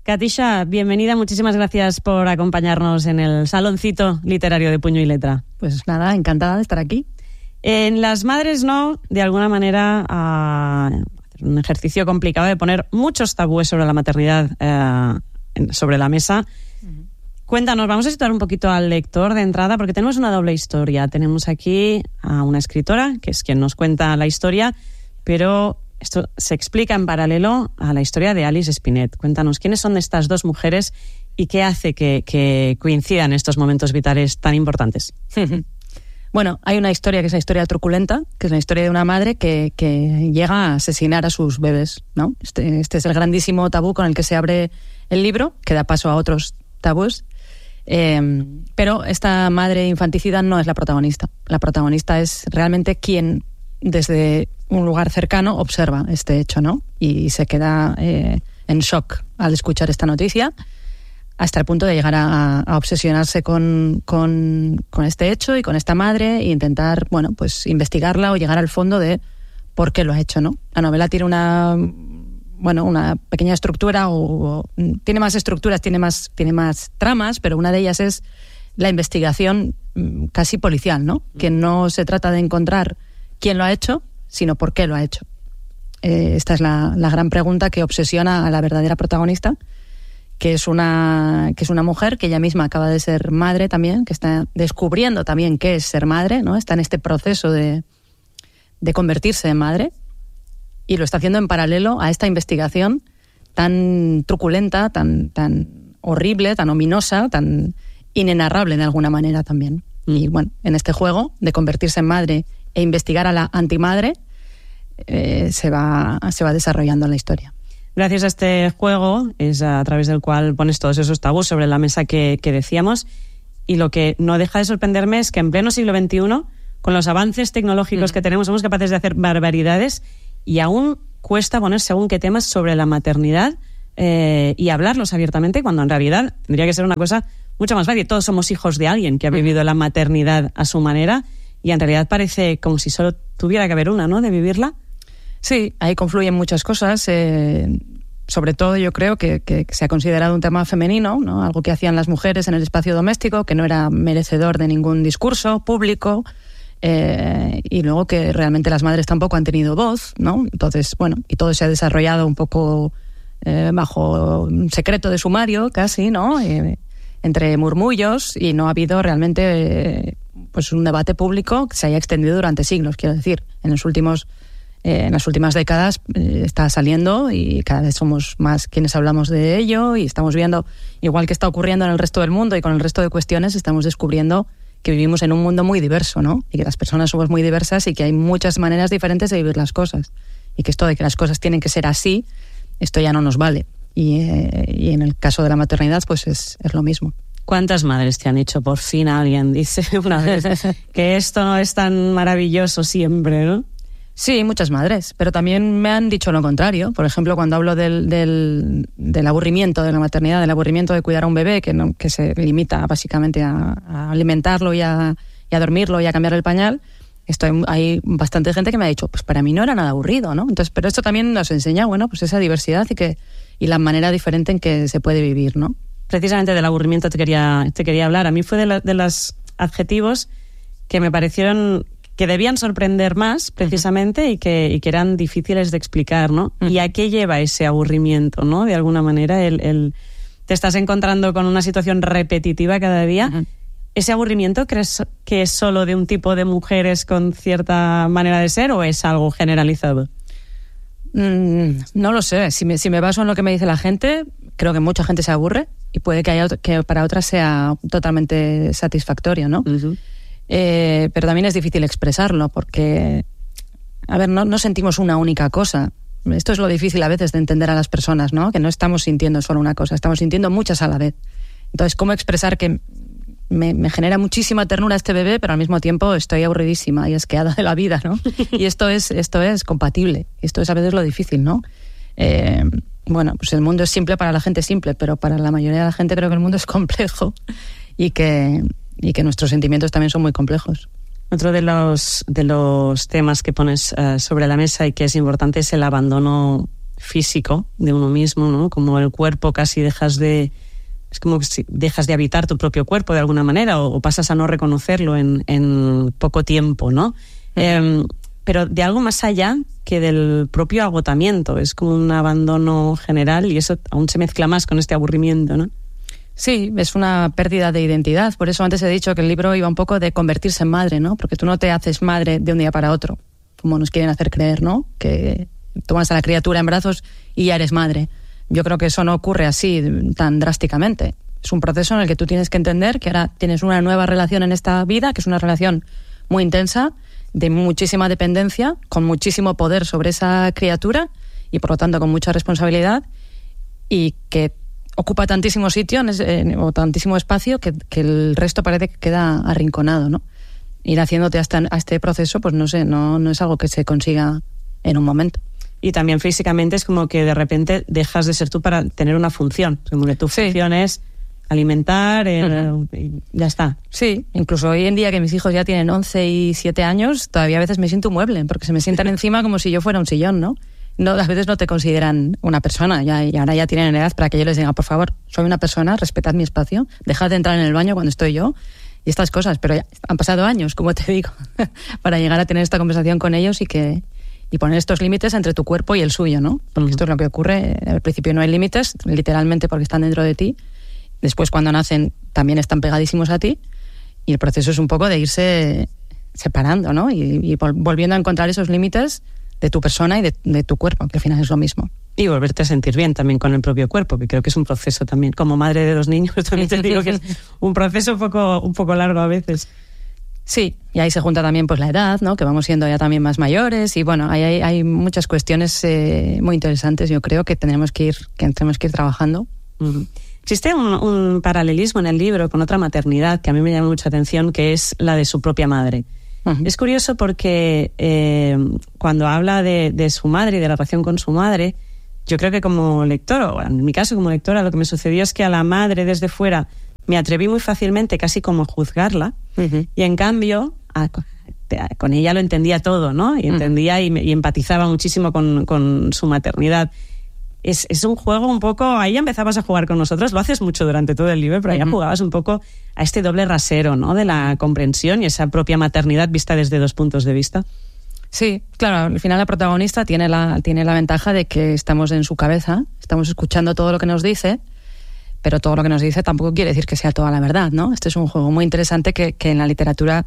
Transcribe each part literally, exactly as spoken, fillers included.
Katisha, bienvenida, muchísimas gracias por acompañarnos en el Saloncito Literario de Puño y Letra. Pues nada, encantada de estar aquí. En Las Madres No, de alguna manera, uh, un ejercicio complicado de poner muchos tabúes sobre la maternidad uh, en, sobre la mesa. Uh-huh. Cuéntanos, vamos a situar un poquito al lector de entrada, porque tenemos una doble historia. Tenemos aquí a una escritora, que es quien nos cuenta la historia, pero esto se explica en paralelo a la historia de Alice Spinet. Cuéntanos, ¿quiénes son estas dos mujeres y qué hace que, que coincidan estos momentos vitales tan importantes? Bueno, hay una historia que es la historia truculenta, que es la historia de una madre que, que llega a asesinar a sus bebés, ¿no? Este, este es el grandísimo tabú con el que se abre el libro, que da paso a otros tabús. Eh, pero esta madre infanticida no es la protagonista. La protagonista es realmente quien, desde un lugar cercano, observa este hecho, ¿no? Y se queda eh, en shock al escuchar esta noticia, hasta el punto de llegar a, a obsesionarse con, con, con este hecho y con esta madre e intentar, bueno, pues investigarla o llegar al fondo de por qué lo ha hecho, ¿no? La novela tiene una, bueno, una pequeña estructura, o, o tiene más estructuras, tiene más, tiene más tramas, pero una de ellas es la investigación casi policial, ¿no? Que no se trata de encontrar quién lo ha hecho, sino por qué lo ha hecho. Eh, esta es la, la gran pregunta que obsesiona a la verdadera protagonista, que es una que es una mujer que ella misma acaba de ser madre también, que está descubriendo también qué es ser madre, ¿no? Está en este proceso de, de convertirse en madre, y lo está haciendo en paralelo a esta investigación tan truculenta, tan, tan horrible, tan ominosa, tan inenarrable de alguna manera también. Mm. Y bueno, en este juego de convertirse en madre e investigar a la antimadre, eh, se va, se va desarrollando la historia. Gracias a este juego es a través del cual pones todos esos tabús sobre la mesa que, que decíamos, y lo que no deja de sorprenderme es que en pleno siglo veintiuno, con los avances tecnológicos mm. que tenemos, somos capaces de hacer barbaridades y aún cuesta poner según qué temas sobre la maternidad eh, y hablarlos abiertamente, cuando en realidad tendría que ser una cosa mucho más fácil. Todos somos hijos de alguien que ha vivido la maternidad a su manera, y en realidad parece como si solo tuviera que haber una, ¿no?, de vivirla. Sí, ahí confluyen muchas cosas. Eh, sobre todo yo creo que, que se ha considerado un tema femenino, ¿no? Algo que hacían las mujeres en el espacio doméstico, que no era merecedor de ningún discurso público, eh, y luego que realmente las madres tampoco han tenido voz, ¿no? Entonces, bueno, y todo se ha desarrollado un poco eh, bajo un secreto de sumario casi, ¿no? Eh, entre murmullos, y no ha habido realmente eh, pues un debate público que se haya extendido durante siglos, quiero decir. En los últimos Eh, en las últimas décadas eh, está saliendo, y cada vez somos más quienes hablamos de ello, y estamos viendo, igual que está ocurriendo en el resto del mundo y con el resto de cuestiones, estamos descubriendo que vivimos en un mundo muy diverso, ¿no? Y que las personas somos muy diversas y que hay muchas maneras diferentes de vivir las cosas, y que esto de que las cosas tienen que ser así, esto ya no nos vale. Y, eh, y en el caso de la maternidad, pues es, es lo mismo. ¿Cuántas madres te han dicho, por fin alguien dice una vez, que esto no es tan maravilloso siempre, ¿no? Sí, muchas madres, pero también me han dicho lo contrario. Por ejemplo, cuando hablo del, del, del aburrimiento de la maternidad, del aburrimiento de cuidar a un bebé, que, no, que se limita básicamente a, a alimentarlo y a, y a dormirlo y a cambiar el pañal, estoy, hay bastante gente que me ha dicho, pues para mí no era nada aburrido, ¿no? Entonces, pero esto también nos enseña, bueno, pues esa diversidad y que y la manera diferente en que se puede vivir, ¿no? Precisamente del aburrimiento te quería, te quería hablar. A mí fue de, la, de los adjetivos que me parecieron que debían sorprender más, precisamente, uh-huh. y, que, y que eran difíciles de explicar, ¿no? Uh-huh. ¿Y a qué lleva ese aburrimiento, no? De alguna manera, el, el te estás encontrando con una situación repetitiva cada día. Uh-huh. ¿Ese aburrimiento crees que es solo de un tipo de mujeres con cierta manera de ser, o es algo generalizado? Mm, no lo sé. Si me, si me baso en lo que me dice la gente, creo que mucha gente se aburre, y puede que, haya, que para otras sea totalmente satisfactorio, ¿no? Uh-huh. Eh, pero también es difícil expresarlo, porque, a ver, no, no sentimos una única cosa. Esto es lo difícil a veces de entender a las personas, ¿no? Que no estamos sintiendo solo una cosa, estamos sintiendo muchas a la vez. Entonces, ¿cómo expresar que me, me genera muchísima ternura este bebé, pero al mismo tiempo estoy aburridísima y asqueada de la vida, ¿no? Y esto es, esto es compatible. Esto es a veces lo difícil, ¿no? Eh, bueno, pues el mundo es simple para la gente simple, pero para la mayoría de la gente creo que el mundo es complejo, y que... y que nuestros sentimientos también son muy complejos. Otro de los, de los temas que pones uh, sobre la mesa y que es importante es el abandono físico de uno mismo, ¿no? Como el cuerpo casi dejas de... Es como si dejas de habitar tu propio cuerpo de alguna manera o, o pasas a no reconocerlo en, en poco tiempo, ¿no? Eh, pero de algo más allá que del propio agotamiento. Es como un abandono general y eso aún se mezcla más con este aburrimiento, ¿no? Sí, es una pérdida de identidad. Por eso antes he dicho que el libro iba un poco de convertirse en madre, ¿no? Porque tú no te haces madre de un día para otro, como nos quieren hacer creer, ¿no? Que tomas a la criatura en brazos y ya eres madre. Yo creo que eso no ocurre así tan drásticamente. Es un proceso en el que tú tienes que entender que ahora tienes una nueva relación en esta vida, que es una relación muy intensa, de muchísima dependencia, con muchísimo poder sobre esa criatura y por lo tanto con mucha responsabilidad, y que ocupa tantísimo sitio en ese, en, o tantísimo espacio que, que el resto parece que queda arrinconado, ¿no? Ir haciéndote hasta a este proceso, pues no sé, no, no es algo que se consiga en un momento. Y también físicamente es como que de repente dejas de ser tú para tener una función. Como que tu función sí. es alimentar, eh, uh-huh. y ya está. Sí, incluso hoy en día que mis hijos ya tienen once y siete años, todavía a veces me siento un mueble, porque se me sientan encima como si yo fuera un sillón, ¿no? No, a veces no te consideran una persona, ya, y ahora ya tienen edad para que yo les diga, por favor, soy una persona, respetad mi espacio, dejad de entrar en el baño cuando estoy yo, y estas cosas, pero ya han pasado años, como te digo, para llegar a tener esta conversación con ellos y que y poner estos límites entre tu cuerpo y el suyo, ¿no? Porque uh-huh. esto es lo que ocurre, al principio no hay límites, literalmente porque están dentro de ti, después cuando nacen también están pegadísimos a ti, y el proceso es un poco de irse separando, ¿no? Y, y volviendo a encontrar esos límites de tu persona y de, de tu cuerpo, que al final es lo mismo. Y volverte a sentir bien también con el propio cuerpo, que creo que es un proceso también. Como madre de dos niños también te digo que es un proceso un poco, un poco largo a veces. Sí, y ahí se junta también pues la edad, ¿no? Que vamos siendo ya también más mayores y bueno, hay, hay, hay muchas cuestiones eh, muy interesantes, yo creo, que tenemos que ir, que tenemos que ir trabajando. Uh-huh. Existe un, un paralelismo en el libro con otra maternidad que a mí me llama mucha atención, que es la de su propia madre. Uh-huh. Es curioso porque eh, cuando habla de, de su madre y de la relación con su madre, yo creo que como lector, o en mi caso como lectora, lo que me sucedió es que a la madre desde fuera me atreví muy fácilmente casi como a juzgarla, uh-huh. y en cambio a, a, con ella lo entendía todo, ¿no? Y entendía uh-huh. y, me, y empatizaba muchísimo con, con su maternidad. Es, es un juego un poco... Ahí ya empezabas a jugar con nosotros, lo haces mucho durante todo el libro, pero ahí uh-huh. ya jugabas un poco a este doble rasero, ¿no? De la comprensión y esa propia maternidad vista desde dos puntos de vista. Sí, claro, al final la protagonista tiene la, tiene la ventaja de que estamos en su cabeza, estamos escuchando todo lo que nos dice, pero todo lo que nos dice tampoco quiere decir que sea toda la verdad, ¿no? Este es un juego muy interesante que, que en la literatura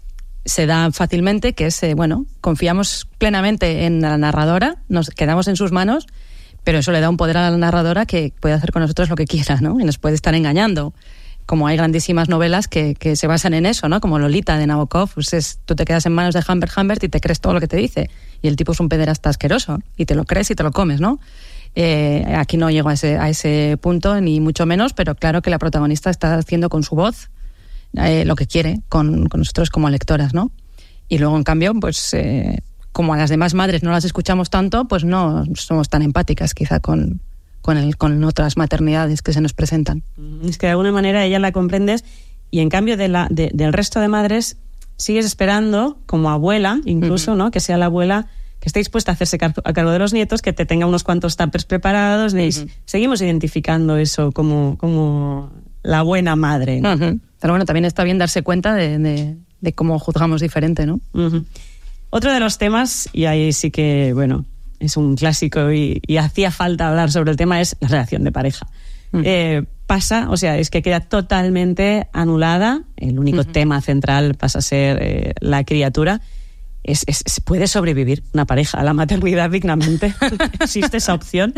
se da fácilmente, que es, eh, bueno, confiamos plenamente en la narradora, nos quedamos en sus manos, pero eso le da un poder a la narradora que puede hacer con nosotros lo que quiera, ¿no? Y nos puede estar engañando. Como hay grandísimas novelas que, que se basan en eso, ¿no? Como Lolita de Nabokov, pues es, tú te quedas en manos de Humbert Humbert y te crees todo lo que te dice. Y el tipo es un pederasta asqueroso y te lo crees y te lo comes, ¿no? Eh, aquí no llego a ese, a ese punto, ni mucho menos, pero claro que la protagonista está haciendo con su voz eh, lo que quiere con, con nosotros como lectoras, ¿no? Y luego, en cambio, pues eh, como a las demás madres no las escuchamos tanto, pues no somos tan empáticas quizá con, con, el, con otras maternidades que se nos presentan. Es que de alguna manera ella la comprendes y en cambio de la, de, del resto de madres sigues esperando, como abuela incluso, uh-huh. ¿no? Que sea la abuela que esté dispuesta a hacerse car- a cargo de los nietos, que te tenga unos cuantos tuppers preparados. Uh-huh. Seguimos identificando eso como, como la buena madre, ¿no? Uh-huh. Pero bueno, también está bien darse cuenta de, de, de cómo juzgamos diferente, ¿no? Uh-huh. Otro de los temas, y ahí sí que, bueno, es un clásico y, y hacía falta hablar sobre el tema, es la relación de pareja. Uh-huh. Eh, pasa, o sea, es que queda totalmente anulada, el único uh-huh. tema central pasa a ser eh, la criatura. Es, es, ¿Se puede sobrevivir una pareja a la maternidad dignamente? ¿Existe esa opción?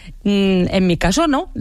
Mm, en mi caso no,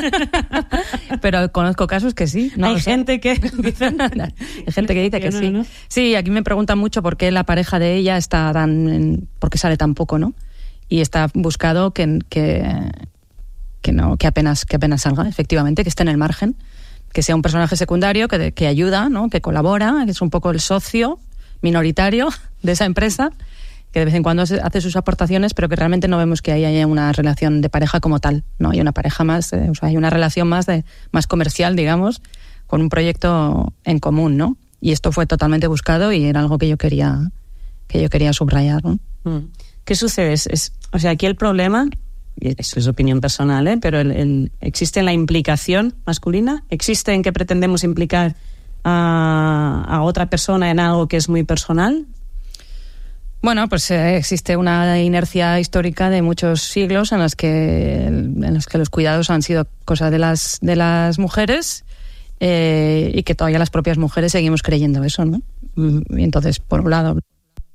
pero conozco casos que sí. No, hay, o sea, gente que hay gente que dice que no, sí. ¿no? Sí, aquí me preguntan mucho por qué la pareja de ella está tan, por qué sale tan poco, ¿no? Y está buscado que, que, que no, que apenas, que apenas salga, efectivamente, que esté en el margen, que sea un personaje secundario que, que ayuda, ¿no? Que colabora, que es un poco el socio minoritario de esa empresa, que de vez en cuando hace sus aportaciones, pero que realmente no vemos que ahí haya una relación de pareja como tal, ¿no? Hay una pareja más, eh, o sea, hay una relación más de más comercial, digamos, con un proyecto en común, ¿no? Y esto fue totalmente buscado y era algo que yo quería que yo quería subrayar, ¿no? ¿Qué sucede? Es, es, o sea, aquí el problema y eso es opinión personal, ¿eh? pero el, el, ¿existe en la implicación masculina? ¿Existe en que pretendemos implicar a, a otra persona en algo que es muy personal? Bueno, pues eh, existe una inercia histórica de muchos siglos en los que en los que los cuidados han sido cosa de las de las mujeres eh, y que todavía las propias mujeres seguimos creyendo eso, ¿no? Y entonces, por un lado,